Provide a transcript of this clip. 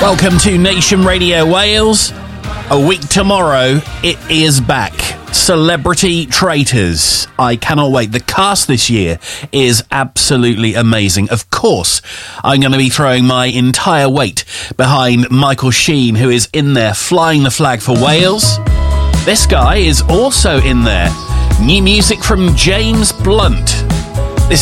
Welcome to Nation Radio Wales. A week tomorrow, it is back. Celebrity Traitors. I cannot wait. The cast this year is absolutely amazing. Of course, I'm going to be throwing my entire weight behind Michael Sheen, who is in there flying the flag for Wales. This guy is also in there. New music from James Blunt.